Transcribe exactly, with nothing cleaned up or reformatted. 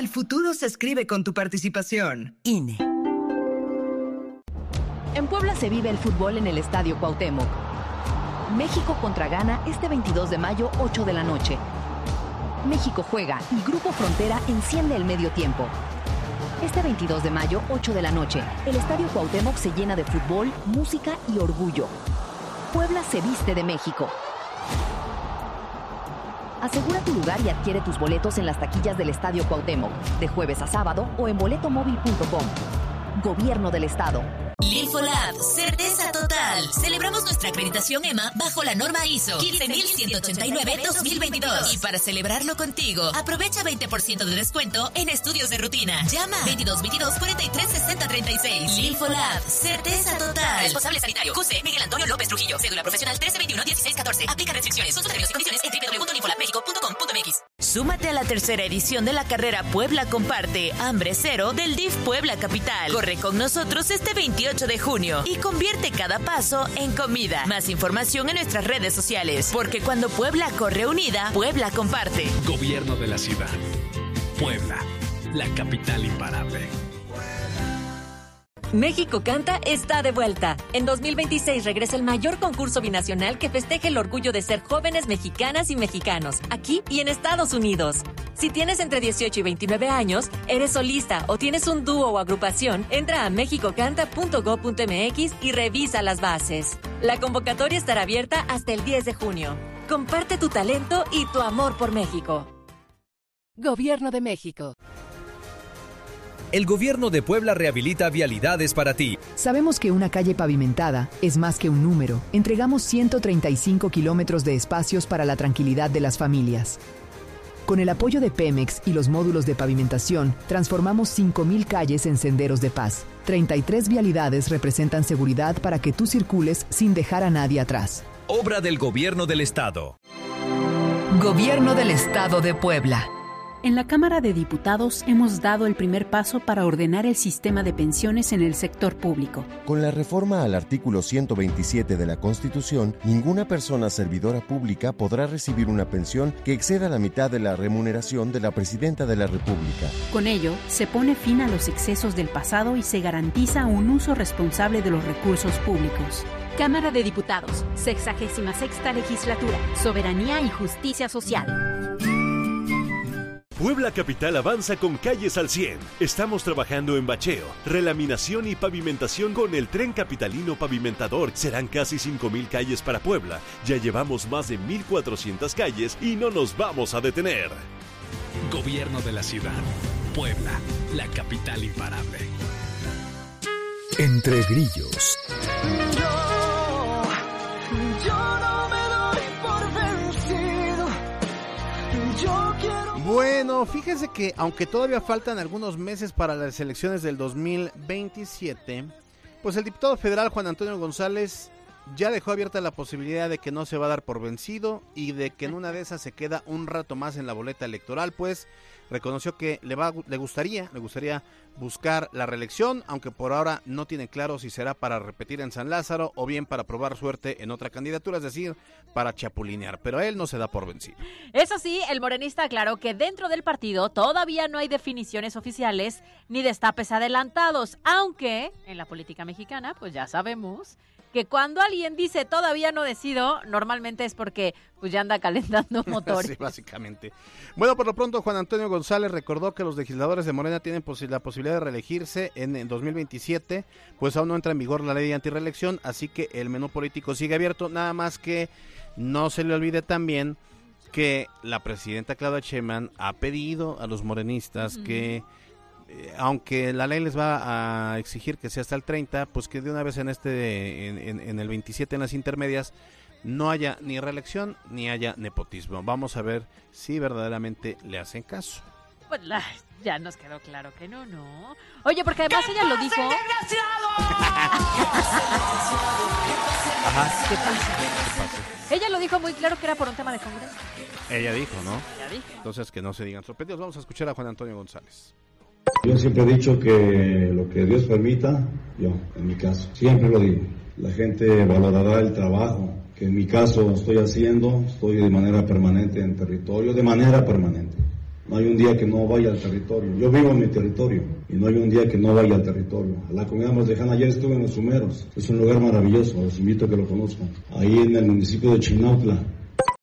futuro se escribe con tu participación. I N E. En Puebla se vive el fútbol en el Estadio Cuauhtémoc. México contra Ghana este veintidós de mayo, ocho de la noche. México juega y Grupo Frontera enciende el medio tiempo. Este veintidós de mayo, ocho de la noche, el Estadio Cuauhtémoc se llena de fútbol, música y orgullo. Puebla se viste de México. Asegura tu lugar y adquiere tus boletos en las taquillas del Estadio Cuauhtémoc, de jueves a sábado o en boletomóvil punto com. Gobierno del Estado. Linfolab, certeza total. Celebramos nuestra acreditación E M A bajo la norma I S O quince mil ciento ochenta y nueve dos mil veintidós. Y para celebrarlo contigo, aprovecha veinte por ciento de descuento en estudios de rutina. Llama veintidós veintidós cuarenta y tres sesenta treinta y seis. Linfolab, certeza total. Responsable sanitario, Q C Miguel Antonio López Trujillo. Cédula profesional trece veintiuno dieciséis catorce. Aplica restricciones. Consulta términos y condiciones en doble u doble u doble u punto linfolab mexico punto com punto m x. Súmate a la tercera edición de la carrera Puebla Comparte, Hambre Cero del D I F Puebla Capital. Corre con nosotros este veintiocho de junio y convierte cada paso en comida. Más información en nuestras redes sociales, porque cuando Puebla corre unida, Puebla comparte. Gobierno de la ciudad. Puebla, la capital imparable. México Canta está de vuelta. En dos mil veintiséis regresa el mayor concurso binacional que festeje el orgullo de ser jóvenes mexicanas y mexicanos, aquí y en Estados Unidos. Si tienes entre dieciocho y veintinueve años, eres solista o tienes un dúo o agrupación, entra a mexico canta punto gob punto m x y revisa las bases. La convocatoria estará abierta hasta el diez de junio. Comparte tu talento y tu amor por México. Gobierno de México. El Gobierno de Puebla rehabilita vialidades para ti. Sabemos que una calle pavimentada es más que un número. Entregamos ciento treinta y cinco kilómetros de espacios para la tranquilidad de las familias. Con el apoyo de Pemex y los módulos de pavimentación, transformamos cinco mil calles en senderos de paz. treinta y tres vialidades representan seguridad para que tú circules sin dejar a nadie atrás. Obra del Gobierno del Estado. Gobierno del Estado de Puebla. En la Cámara de Diputados hemos dado el primer paso para ordenar el sistema de pensiones en el sector público. Con la reforma al artículo ciento veintisiete de la Constitución, ninguna persona servidora pública podrá recibir una pensión que exceda la mitad de la remuneración de la Presidenta de la República. Con ello, se pone fin a los excesos del pasado y se garantiza un uso responsable de los recursos públicos. Cámara de Diputados, sexagésima sexta legislatura, Soberanía y Justicia Social. Puebla Capital avanza con calles al cien. Estamos trabajando en bacheo, relaminación y pavimentación con el Tren Capitalino Pavimentador. Serán casi cinco mil calles para Puebla. Ya llevamos más de mil cuatrocientas calles y no nos vamos a detener. Gobierno de la ciudad. Puebla, la capital imparable. Entre grillos. Yo, yo no me doy por vencido. Yo quiero... Bueno, fíjese que aunque todavía faltan algunos meses para las elecciones del dos mil veintisiete, pues el diputado federal Juan Antonio González ya dejó abierta la posibilidad de que no se va a dar por vencido y de que en una de esas se queda un rato más en la boleta electoral, pues reconoció que le va, le gustaría, le gustaría buscar la reelección, aunque por ahora no tiene claro si será para repetir en San Lázaro o bien para probar suerte en otra candidatura, es decir, para chapulinear, pero él no se da por vencido. Eso sí, el morenista aclaró que dentro del partido todavía no hay definiciones oficiales ni destapes adelantados, aunque en la política mexicana, pues ya sabemos que cuando alguien dice todavía no decido, normalmente es porque pues ya anda calentando motores. Sí, básicamente. Bueno, por lo pronto Juan Antonio González recordó que los legisladores de Morena tienen posi- la posibilidad de reelegirse en, en dos mil veintisiete, pues aún no entra en vigor la ley de antirreelección, así que el menú político sigue abierto, nada más que no se le olvide también que la presidenta Claudia Sheinbaum ha pedido a los morenistas mm. que aunque la ley les va a exigir que sea hasta el treinta, pues que de una vez en este en, en, en el veintisiete en las intermedias no haya ni reelección ni haya nepotismo. Vamos a ver si verdaderamente le hacen caso. Pues la, ya nos quedó claro que no, ¿no? Oye, porque además ella lo dijo. Ajá. ¿Qué pasa? ¿Qué pasa? Ella lo dijo muy claro que era por un tema de Congreso. Ella dijo, ¿no? Ella dijo. Entonces que no se digan sorprendidos. Vamos a escuchar a Juan Antonio González. Yo siempre he dicho que lo que Dios permita, yo, en mi caso, siempre lo digo, la gente valorará el trabajo que en mi caso estoy haciendo, estoy de manera permanente en territorio, de manera permanente. No hay un día que no vaya al territorio. Yo vivo en mi territorio y no hay un día que no vaya al territorio. A la comunidad más lejana, ayer estuve en Los Sumeros. Es un lugar maravilloso, los invito a que lo conozcan. Ahí en el municipio de Chinautla,